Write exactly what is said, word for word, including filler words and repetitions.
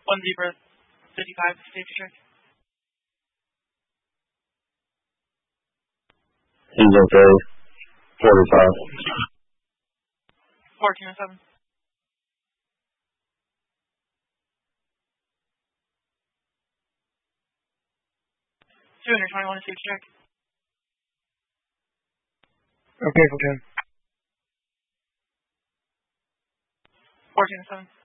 One zebra, fifty-five, safety check. He's okay. forty-five. fourteen and seven. two twenty-one, safety check. Okay, for ten. fourteen and seven.